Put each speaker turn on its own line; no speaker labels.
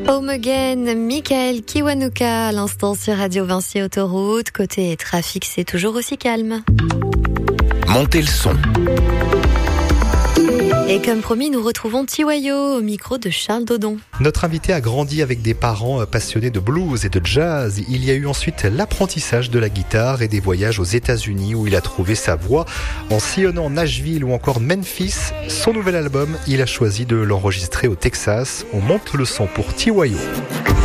Home Again, Michael Kiwanuka à l'instant sur Radio Vinci Autoroute. Côté trafic, c'est toujours aussi calme.
Montez le son.
Et comme promis, nous retrouvons Tiwayo au micro de Charles Dodon.
Notre invité a grandi avec des parents passionnés de blues et de jazz. Il y a eu ensuite l'apprentissage de la guitare et des voyages aux États-Unis où il a trouvé sa voix. En sillonnant Nashville ou encore Memphis, son nouvel album, il a choisi de l'enregistrer au Texas. On monte le son pour Tiwayo.